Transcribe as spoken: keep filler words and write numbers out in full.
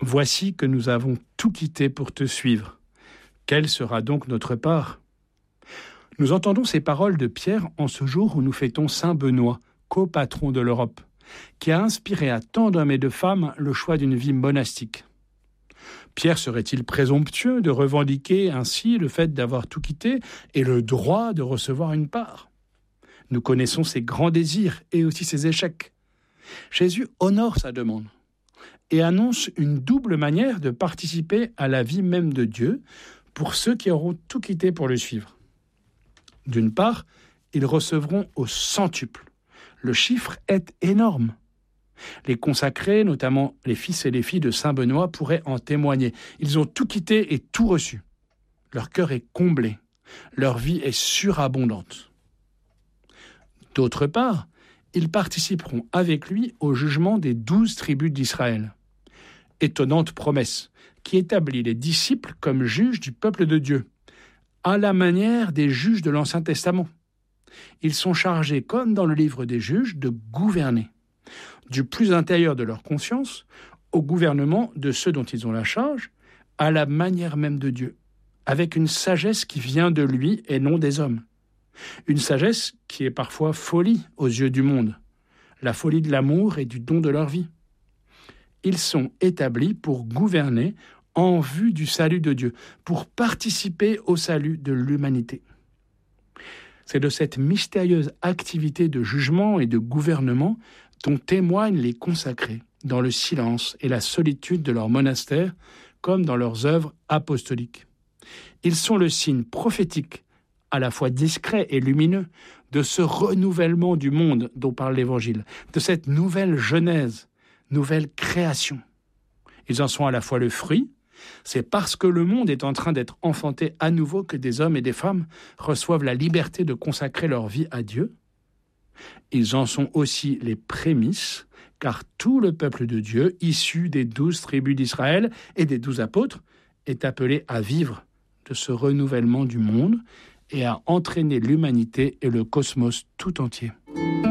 Voici que nous avons tout quitté pour te suivre. Quelle sera donc notre part ? Nous entendons ces paroles de Pierre en ce jour où nous fêtons Saint Benoît, copatron de l'Europe, qui a inspiré à tant d'hommes et de femmes le choix d'une vie monastique. Pierre serait-il présomptueux de revendiquer ainsi le fait d'avoir tout quitté et le droit de recevoir une part ? Nous connaissons ses grands désirs et aussi ses échecs. Jésus honore sa demande et annonce une double manière de participer à la vie même de Dieu pour ceux qui auront tout quitté pour le suivre. D'une part, ils recevront au centuple. Le chiffre est énorme. Les consacrés, notamment les fils et les filles de Saint Benoît, pourraient en témoigner. Ils ont tout quitté et tout reçu. Leur cœur est comblé. Leur vie est surabondante. D'autre part, ils participeront avec lui au jugement des douze tribus d'Israël. Étonnante promesse, qui établit les disciples comme juges du peuple de Dieu, à la manière des juges de l'Ancien Testament. Ils sont chargés, comme dans le livre des juges, de gouverner, du plus intérieur de leur conscience, au gouvernement de ceux dont ils ont la charge, à la manière même de Dieu, avec une sagesse qui vient de lui et non des hommes. Une sagesse qui est parfois folie aux yeux du monde, la folie de l'amour et du don de leur vie. Ils sont établis pour gouverner en vue du salut de Dieu, pour participer au salut de l'humanité. C'est de cette mystérieuse activité de jugement et de gouvernement dont témoignent les consacrés dans le silence et la solitude de leur monastère, comme dans leurs œuvres apostoliques. Ils sont le signe prophétique, à la fois discret et lumineux, de ce renouvellement du monde dont parle l'Évangile, de cette nouvelle genèse, nouvelle création. Ils en sont à la fois le fruit. C'est parce que le monde est en train d'être enfanté à nouveau que des hommes et des femmes reçoivent la liberté de consacrer leur vie à Dieu. Ils en sont aussi les prémices, car tout le peuple de Dieu, issu des douze tribus d'Israël et des douze apôtres, est appelé à vivre de ce renouvellement du monde et à entraîner l'humanité et le cosmos tout entier.